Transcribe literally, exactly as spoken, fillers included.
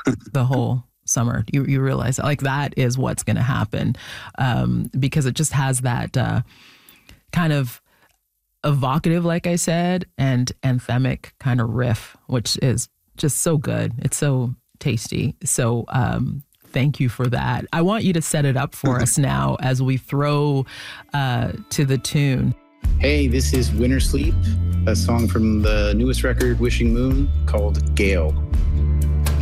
the whole summer. You you realize like that is what's going to happen, um, because it just has that uh, kind of evocative, like I said, and anthemic kind of riff, which is just so good. It's so tasty. So um, thank you for that. I want you to set it up for us now as we throw uh, to the tune. Hey, this is Winter Sleep, a song from the newest record, Wishing Moon, called Gale.